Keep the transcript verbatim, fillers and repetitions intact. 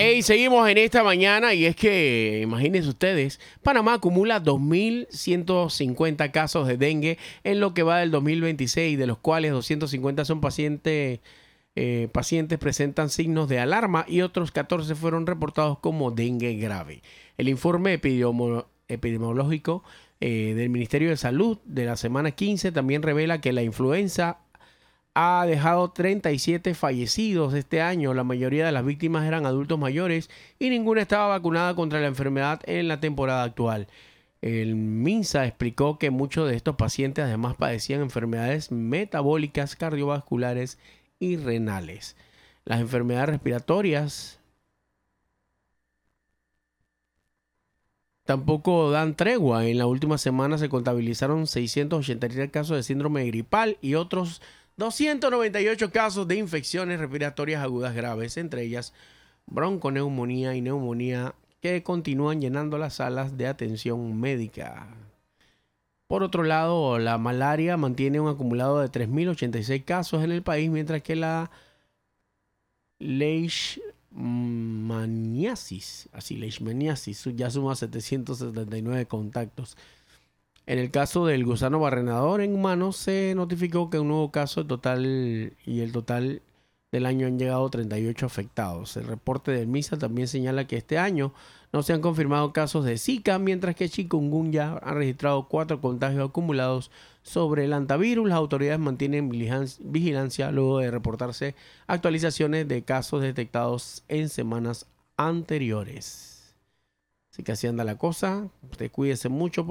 Hey, seguimos en esta mañana y es que, imagínense ustedes, Panamá acumula dos mil ciento cincuenta casos de dengue en lo que va del dos mil veintiséis, de los cuales doscientos cincuenta son pacientes, eh, pacientes presentan signos de alarma y otros catorce fueron reportados como dengue grave. El informe epidemo- epidemiológico eh, del Ministerio de Salud de la semana quince también revela que la influenza ha dejado treinta y siete fallecidos este año. La mayoría de las víctimas eran adultos mayores y ninguna estaba vacunada contra la enfermedad en la temporada actual. El MINSA explicó que muchos de estos pacientes además padecían enfermedades metabólicas, cardiovasculares y renales. Las enfermedades respiratorias tampoco dan tregua. En la última semana se contabilizaron seiscientos ochenta y tres casos de síndrome gripal y otros doscientos noventa y ocho casos de infecciones respiratorias agudas graves, entre ellas bronconeumonía y neumonía, que continúan llenando las salas de atención médica. Por otro lado, la malaria mantiene un acumulado de tres mil ochenta y seis casos en el país, mientras que la leishmaniasis, así leishmaniasis, ya suma setecientos setenta y nueve contactos. En el caso del gusano barrenador en humanos se notificó que un nuevo caso total y el total del año han llegado treinta y ocho afectados. El reporte del MINSA también señala que este año no se han confirmado casos de Zika, mientras que chikungunya ha registrado cuatro contagios acumulados sobre el antivirus. Las autoridades mantienen vigilancia luego de reportarse actualizaciones de casos detectados en semanas anteriores. Así que así anda la cosa. Usted cuídese mucho.